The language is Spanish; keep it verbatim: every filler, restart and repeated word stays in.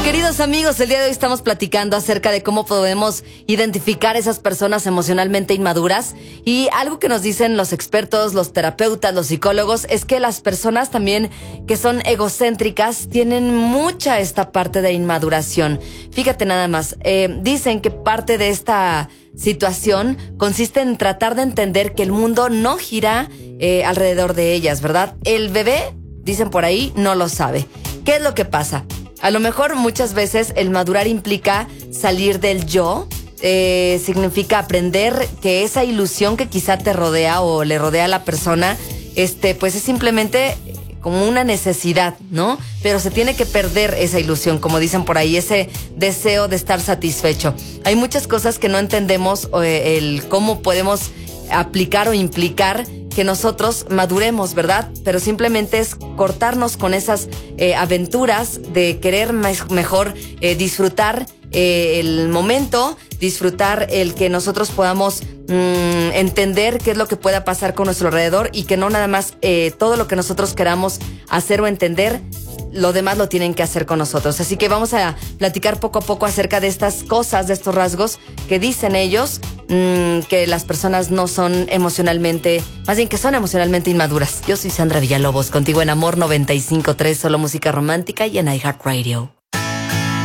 Queridos amigos, el día de hoy estamos platicando acerca de cómo podemos identificar esas personas emocionalmente inmaduras, y algo que nos dicen los expertos, los terapeutas, los psicólogos, es que las personas también que son egocéntricas tienen mucha esta parte de inmaduración. Fíjate nada más, eh, dicen que parte de esta situación consiste en tratar de entender que el mundo no gira eh, alrededor de ellas, ¿verdad? El bebé, dicen por ahí, no lo sabe. ¿Qué es lo que pasa? A lo mejor muchas veces el madurar implica salir del yo, eh, significa aprender que esa ilusión que quizá te rodea o le rodea a la persona, este, pues es simplemente como una necesidad, ¿no? Pero se tiene que perder esa ilusión, como dicen por ahí, ese deseo de estar satisfecho. Hay muchas cosas que no entendemos, eh, el cómo podemos aplicar o implicar que nosotros maduremos, ¿verdad? Pero simplemente es cortarnos con esas eh, aventuras de querer me- mejor eh, disfrutar eh, el momento, disfrutar el que nosotros podamos mmm, entender qué es lo que pueda pasar con nuestro alrededor, y que no nada más eh, todo lo que nosotros queramos hacer o entender, lo demás lo tienen que hacer con nosotros. Así que vamos a platicar poco a poco acerca de estas cosas, de estos rasgos que dicen ellos, mmm, que las personas no son emocionalmente, más bien que son emocionalmente inmaduras. Yo soy Sandra Villalobos, contigo en Amor noventa y cinco punto tres, solo música romántica, y en iHeartRadio.